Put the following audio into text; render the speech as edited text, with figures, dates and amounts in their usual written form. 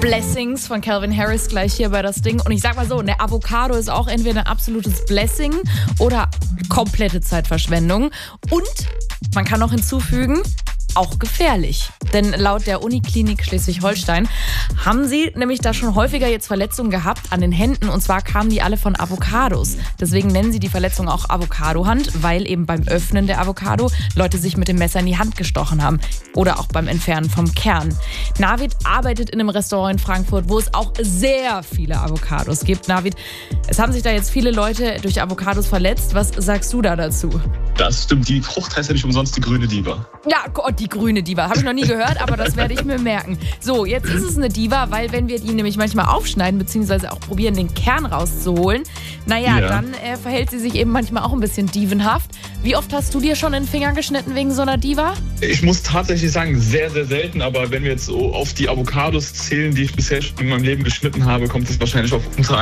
Blessings von Calvin Harris gleich hier bei das Ding. Und ich sag mal so, eine Avocado ist auch entweder ein absolutes Blessing oder komplette Zeitverschwendung. Und man kann noch hinzufügen, auch gefährlich. Denn laut der Uniklinik Schleswig-Holstein haben sie nämlich da schon häufiger jetzt Verletzungen gehabt an den Händen. Und zwar kamen die alle von Avocados. Deswegen nennen sie die Verletzung auch Avocadohand, weil eben beim Öffnen der Avocado Leute sich mit dem Messer in die Hand gestochen haben. Oder auch beim Entfernen vom Kern. Navid arbeitet in einem Restaurant in Frankfurt, wo es auch sehr viele Avocados gibt. Navid, es haben sich da jetzt viele Leute durch Avocados verletzt. Was sagst du da dazu? Das stimmt, die Frucht heißt ja nicht umsonst die grüne Diva. Ja, Gott, die grüne Diva. Habe ich noch nie gehört, aber das werde ich mir merken. So, jetzt ist es eine Diva, weil wenn wir die nämlich manchmal aufschneiden, beziehungsweise auch probieren, den Kern rauszuholen, dann verhält sie sich eben manchmal auch ein bisschen dievenhaft. Wie oft hast du dir schon in den Finger geschnitten wegen so einer Diva? Ich muss tatsächlich sagen, sehr, sehr selten. Aber wenn wir jetzt so auf die Avocados zählen, die ich bisher schon in meinem Leben geschnitten habe, kommt es wahrscheinlich auf unter